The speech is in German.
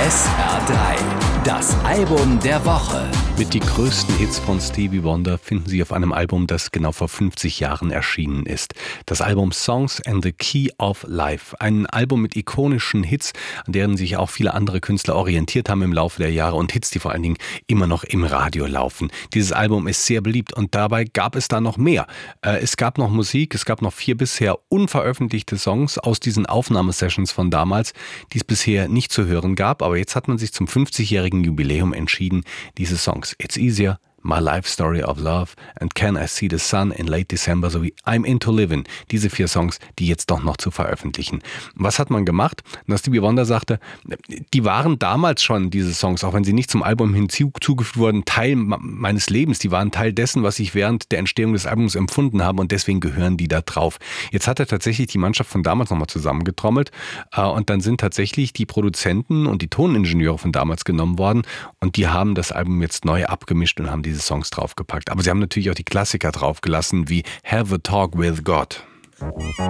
SR3, das Album der Woche. Mit die größten Hits von Stevie Wonder finden Sie auf einem Album, das genau vor 50 Jahren erschienen ist. Das Album Songs and the Key of Life. Ein Album mit ikonischen Hits, an deren sich auch viele andere Künstler orientiert haben im Laufe der Jahre und Hits, die vor allen Dingen immer noch im Radio laufen. Dieses Album ist sehr beliebt und dabei gab es da noch mehr. Es gab noch Musik, es gab noch 4 bisher unveröffentlichte Songs aus diesen Aufnahmesessions von damals, die es bisher nicht zu hören gab. Aber jetzt hat man sich zum 50-jährigen Jubiläum entschieden, diese Songs It's Easier, My Life Story of Love and Can I See the Sun in Late December sowie I'm Into Livin'. Diese 4 Songs, die jetzt doch noch zu veröffentlichen. Was hat man gemacht? Stevie Wonder sagte, die waren damals schon, diese Songs, auch wenn sie nicht zum Album hinzugefügt wurden, Teil meines Lebens. Die waren Teil dessen, was ich während der Entstehung des Albums empfunden habe und deswegen gehören die da drauf. Jetzt hat er tatsächlich die Mannschaft von damals nochmal zusammengetrommelt und dann sind tatsächlich die Produzenten und die Toningenieure von damals genommen worden und die haben das Album jetzt neu abgemischt und haben diese Songs draufgepackt. Aber sie haben natürlich auch die Klassiker draufgelassen, wie Have a Talk with God.